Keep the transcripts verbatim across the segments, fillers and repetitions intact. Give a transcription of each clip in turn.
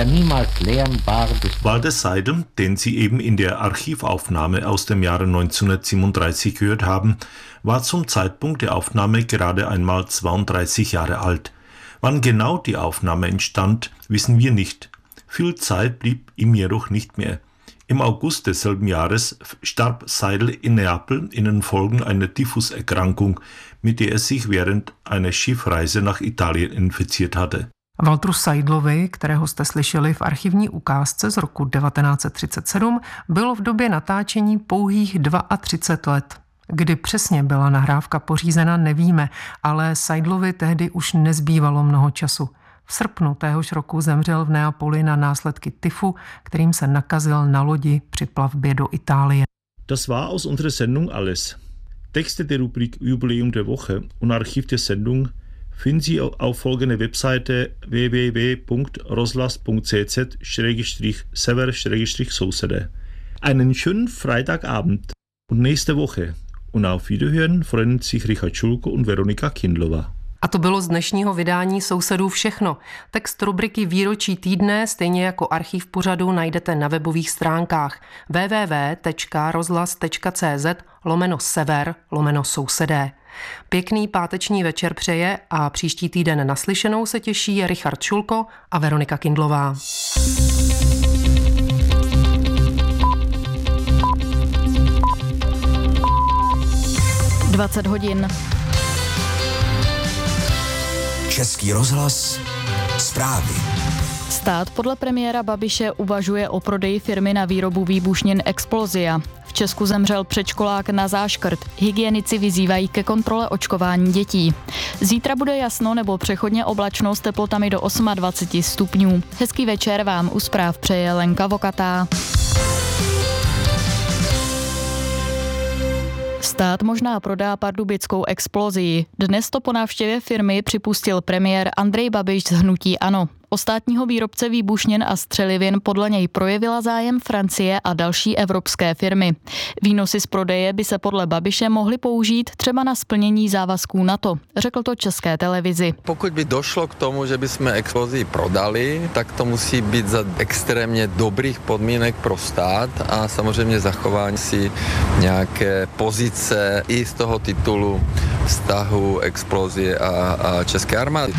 Walter Seidel, den Sie eben in der Archivaufnahme aus dem Jahre neunzehnhundertsiebenunddreißig gehört haben, war zum Zeitpunkt der Aufnahme gerade einmal zweiunddreißig Jahre alt. Wann genau die Aufnahme entstand, wissen wir nicht. Viel Zeit blieb ihm jedoch nicht mehr. Im August desselben Jahres starb Seidel in Neapel in den Folgen einer Typhuserkrankung, mit der er sich während einer Schiffreise nach Italien infiziert hatte. Walteru Seidlovi, kterého jste slyšeli v archivní ukázce z roku devatenáct set třicet sedm, bylo v době natáčení pouhých třicet dva let. Kdy přesně byla nahrávka pořízena, nevíme, ale Seidlovi tehdy už nezbývalo mnoho času. V srpnu téhož roku zemřel v Neapoli na následky tyfu, kterým se nakazil na lodi při plavbě do Itálie. Das war aus unserer Sendung alles. Texte der Rubrik Jubiläum der Woche und Archiv der Sendung finden Sie auf folgende Webseite w w w punkt rozhlas punkt c z schrägstrich sever schrägstrich sousede. Einen schönen Freitagabend und nächste Woche. Und auf Wiederhören freuen sich Richard Schulko und Veronika Kindlová. A to bylo z dnešního vydání Sousedů všechno. Text rubriky Výročí týdne, stejně jako archiv pořadu, najdete na webových stránkách w w w tečka rozhlas tečka c z lomeno sever lomeno sousedé. Pěkný páteční večer přeje a příští týden naslyšenou se těší Richard Šulko a Veronika Kindlová. dvacet hodin. Český rozhlas, zprávy. Stát podle premiéra Babiše uvažuje o prodeji firmy na výrobu výbušnin Explozia. V Česku zemřel předškolák na záškrt. Hygienici vyzývají ke kontrole očkování dětí. Zítra bude jasno nebo přechodně oblačno s teplotami do dvacet osm stupňů. Hezký večer vám u zpráv přeje Lenka Vokatá. Stát možná prodá pardubickou Explozii. Dnes to po návštěvě firmy připustil premiér Andrej Babiš z hnutí ANO. O státního výrobce výbušnin a střelivin podle něj projevila zájem Francie a další evropské firmy. Výnosy z prodeje by se podle Babiše mohly použít třeba na splnění závazků NATO, řekl to České televizi. Pokud by došlo k tomu, že bychom Explozii prodali, tak to musí být za extrémně dobrých podmínek pro stát a samozřejmě zachování si nějaké pozice i z toho titulu vztahu Explozie a, a České armády.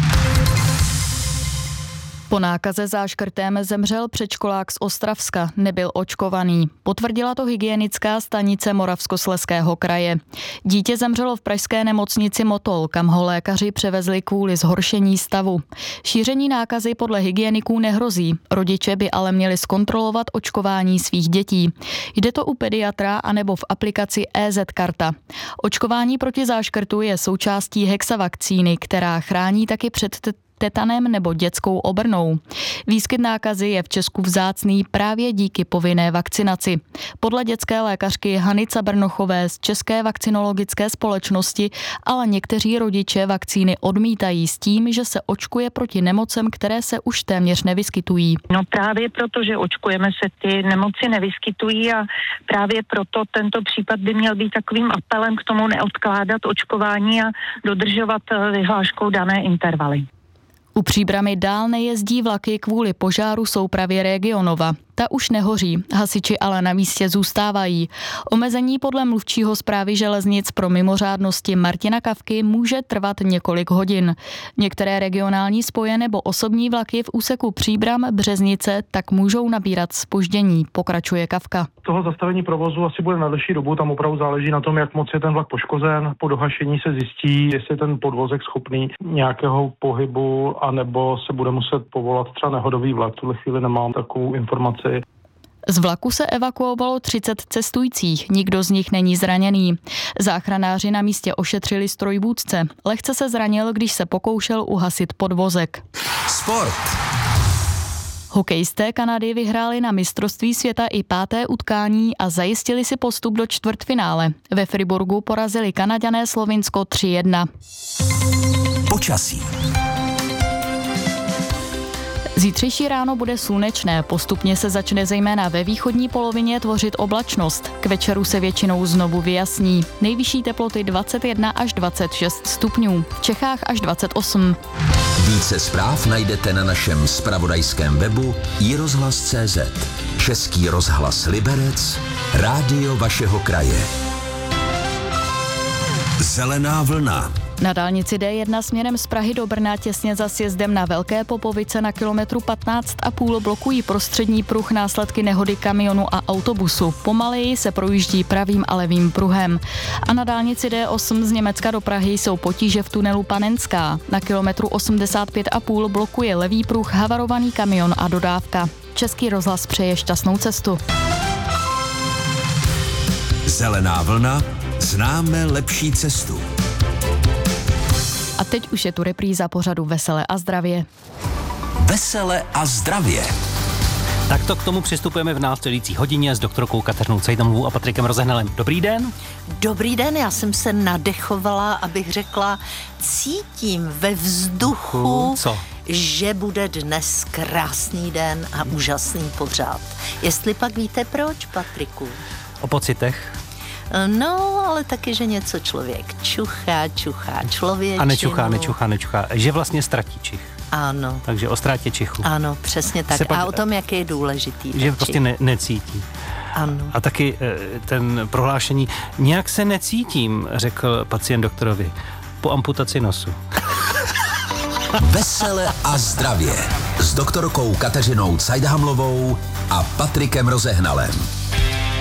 Po nákaze záškrtem zemřel předškolák z Ostravska, nebyl očkovaný. Potvrdila to hygienická stanice Moravskoslezského kraje. Dítě zemřelo v pražské nemocnici Motol, kam ho lékaři převezli kvůli zhoršení stavu. Šíření nákazy podle hygieniků nehrozí, rodiče by ale měli zkontrolovat očkování svých dětí. Jde to u pediatra anebo v aplikaci E Z karta. Očkování proti záškrtu je součástí hexavakcíny, která chrání taky před t- tetanem nebo dětskou obrnou. Výskyt nákazy je v Česku vzácný právě díky povinné vakcinaci. Podle dětské lékařky Hany Cabrnochové z České vakcinologické společnosti ale někteří rodiče vakcíny odmítají s tím, že se očkuje proti nemocem, které se už téměř nevyskytují. No právě proto, že očkujeme, se ty nemoci nevyskytují a právě proto tento případ by měl být takovým apelem k tomu neodkládat očkování a dodržovat vyhláškou dané intervaly. U Příbrami dál nejezdí vlaky kvůli požáru soupravy Regionova. Ta už nehoří, hasiči ale na místě zůstávají. Omezení podle mluvčího správy železnic pro mimořádnosti Martina Kavky může trvat několik hodin. Některé regionální spoje nebo osobní vlaky v úseku Příbram Březnice tak můžou nabírat zpoždění, pokračuje Kavka. Toho zastavení provozu asi bude na delší dobu, tam opravdu záleží na tom, jak moc je ten vlak poškozen. Po dohašení se zjistí, jestli je ten podvozek schopný nějakého pohybu, anebo se bude muset povolat třeba nehodový vlak. V tuhle chvíli nemám takovou informaci. Z vlaku se evakuovalo třicet cestujících, nikdo z nich není zraněný. Záchranáři na místě ošetřili strojvůdce. Lehce se zranil, když se pokoušel uhasit podvozek. Sport. Hokejisté Kanady vyhráli na mistrovství světa i páté utkání a zajistili si postup do čtvrtfinále. Ve Friburgu porazili Kanaďané Slovinsko tři jedna. Počasí. Zítřejší ráno bude slunečné, postupně se začne zejména ve východní polovině tvořit oblačnost. K večeru se většinou znovu vyjasní. Nejvyšší teploty dvacet jedna až dvacet šest stupňů, v Čechách až dvacet osm. Více zpráv najdete na našem zpravodajském webu i rozhlas tečka cé zet. Český rozhlas Liberec, rádio vašeho kraje. Zelená vlna. Na dálnici D jedna směrem z Prahy do Brna těsně za sjezdem na Velké Popovice na kilometru patnáct a půl blokují prostřední pruh následky nehody kamionu a autobusu. Pomaleji se projíždí pravým a levým pruhem. A na dálnici D osm z Německa do Prahy jsou potíže v tunelu Panenská. Na kilometru osmdesát pět a půl blokuje levý pruh havarovaný kamion a dodávka. Český rozhlas přeje šťastnou cestu. Zelená vlna, známe lepší cestu. A teď už je tu repríza pořadu Vesele a zdravě. Vesele a zdravě. Tak to k tomu přistupujeme v následující hodině s doktorkou Kateřinou Cajdamovou a Patrikem Rozehnalem. Dobrý den. Dobrý den, já jsem se nadechovala, abych řekla, cítím ve vzduchu, Co? že bude dnes krásný den a úžasný pořád. Jestli pak víte proč, Patriku? O pocitech? No, ale taky, že něco člověk čuchá, čuchá člověčinu. A nečuchá, nečuchá, nečuchá. Že vlastně ztratí čich. Ano. Takže o ztrátě čichu. Ano, přesně tak. Pak, a o tom, jak je důležitý. Že prostě ne, necítí. Ano. A taky ten prohlášení, nějak se necítím, řekl pacient doktorovi, po amputaci nosu. Vesele a zdravě s doktorkou Kateřinou Cajdahamlovou a Patrikem Rozehnalem.